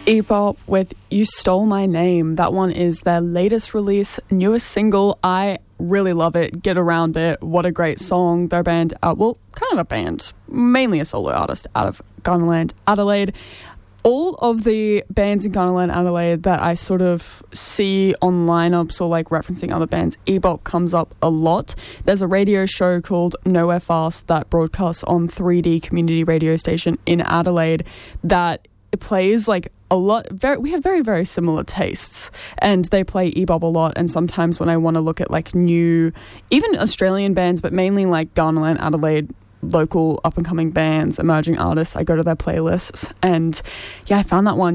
E-Bop with You Stole My Name. That one is their latest release, newest single. I really love it. Get around it. What a great song. Their band, well, kind of a band, mainly a solo artist out of Ghanaland, Adelaide. All of the bands in Ghanaland, Adelaide that I sort of see on lineups or like referencing other bands, E-Bop comes up a lot. There's a radio show called Nowhere Fast that broadcasts on 3D community radio station in Adelaide that it plays like a lot. We have very, very similar tastes, and they play E-Bop a lot. And sometimes when I want to look at like new, even Australian bands, but mainly like Ghanaland, Adelaide, local up and coming bands, emerging artists, I go to their playlists. And yeah, I found that one